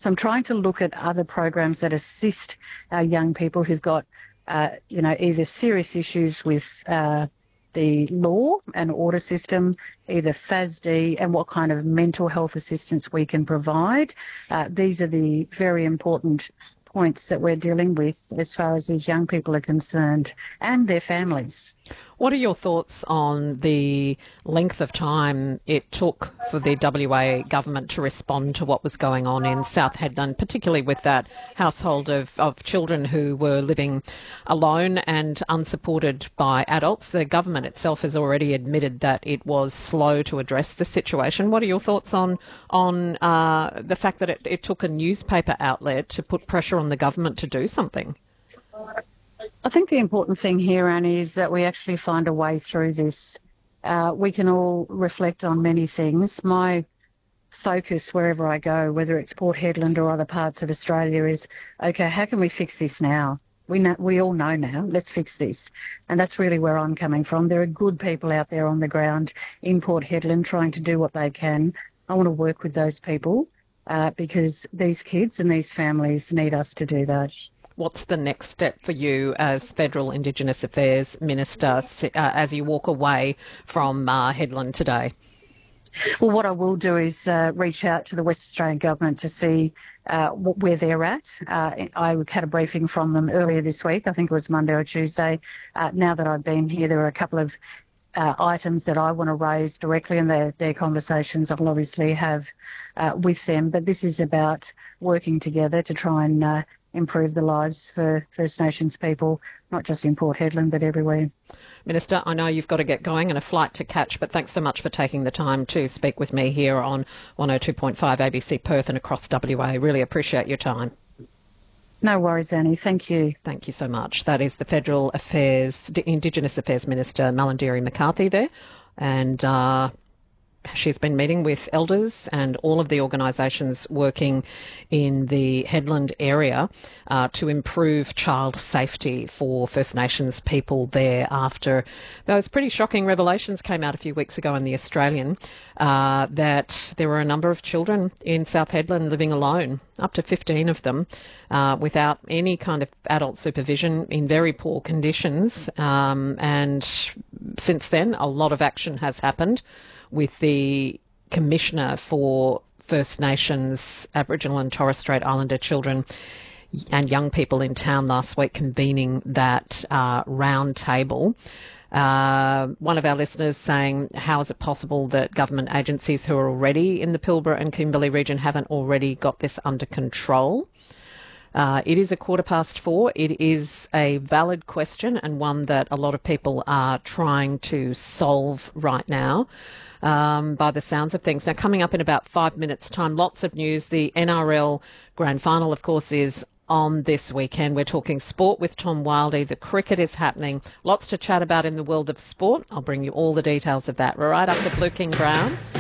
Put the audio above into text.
So I'm trying to look at other programs that assist our young people who've got, either serious issues with the law and order system, either FASD, and what kind of mental health assistance we can provide. These are the very important points that we're dealing with as far as these young people are concerned and their families. What are your thoughts on the length of time it took for the WA government to respond to what was going on in South Hedland, particularly with that household of children who were living alone and unsupported by adults? The government itself has already admitted that it was slow to address the situation. What are your thoughts on the fact that it took a newspaper outlet to put pressure on the government to do something? I think the important thing here, Annie, is that we actually find a way through this. We can all reflect on many things. My focus wherever I go, whether it's Port Hedland or other parts of Australia, is, okay, how can we fix this now? We all know now, let's fix this. And that's really where I'm coming from. There are good people out there on the ground in Port Hedland trying to do what they can. I want to work with those people because these kids and these families need us to do that. What's the next step for you as Federal Indigenous Affairs Minister as you walk away from Hedland today? Well, what I will do is reach out to the West Australian Government to see where they're at. I had a briefing from them earlier this week. I think it was Monday or Tuesday. Now that I've been here, there are a couple of items that I want to raise directly, and their conversations I'll obviously have with them. But this is about working together to try and improve the lives for First Nations people, not just in Port Hedland, but everywhere. Minister, I know you've got to get going and a flight to catch, but thanks so much for taking the time to speak with me here on 102.5 ABC Perth and across WA. Really appreciate your time. No worries, Annie. Thank you. Thank you so much. That is the Federal Indigenous Affairs Minister, Malarndirri McCarthy there. And she's been meeting with elders and all of the organisations working in the Hedland area to improve child safety for First Nations people there after those pretty shocking revelations came out a few weeks ago in The Australian that there were a number of children in South Hedland living alone, up to 15 of them, without any kind of adult supervision in very poor conditions. And since then, a lot of action has happened, with the Commissioner for First Nations, Aboriginal and Torres Strait Islander children and young people in town last week convening that round table. One of our listeners saying, how is it possible that government agencies who are already in the Pilbara and Kimberley region haven't already got this under control? It is 4:15. It is a valid question and one that a lot of people are trying to solve right now. By the sounds of things. Now, coming up in about 5 minutes' time, lots of news. The NRL Grand Final, of course, is on this weekend. We're talking sport with Tom Wildey. The cricket is happening. Lots to chat about in the world of sport. I'll bring you all the details of that right after Blue King Brown.